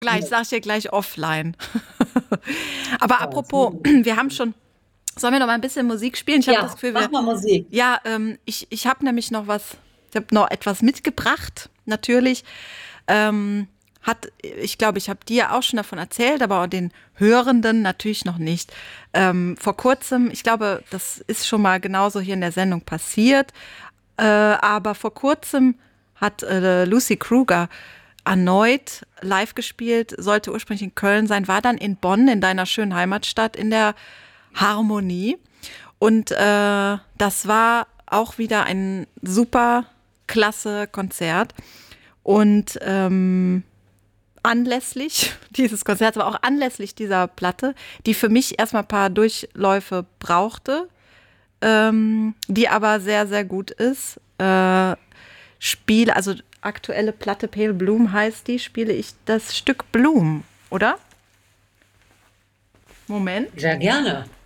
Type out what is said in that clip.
Gleich, sag ich dir gleich offline. Aber Ja, apropos, wir haben schon. Sollen wir noch mal ein bisschen Musik spielen? Ich habe das ja, Gefühl, mach mal Musik. ich habe nämlich noch was, ich habe noch etwas mitgebracht, natürlich. Ähm, ich glaube, ich habe dir auch schon davon erzählt, aber den Hörenden natürlich noch nicht. Vor kurzem, ich glaube, das ist schon mal genauso hier in der Sendung passiert, aber vor kurzem hat Lucy Kruger erneut live gespielt, sollte ursprünglich in Köln sein, war dann in Bonn, in deiner schönen Heimatstadt, in der Harmonie. Und das war auch wieder ein super klasse Konzert. Und anlässlich dieses Konzerts, aber auch anlässlich dieser Platte, die für mich erstmal ein paar Durchläufe brauchte, die aber sehr, sehr gut ist. Also aktuelle Platte Pale Bloom heißt die, spiele ich das Stück Bloom, oder? Moment. Sehr gerne.